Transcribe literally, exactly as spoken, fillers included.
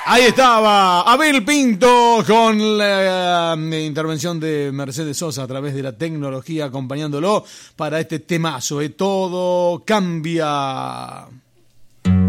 Ahí estaba Abel Pinto con la uh, intervención de Mercedes Sosa a través de la tecnología acompañándolo para este temazo, ¿eh? Todo cambia.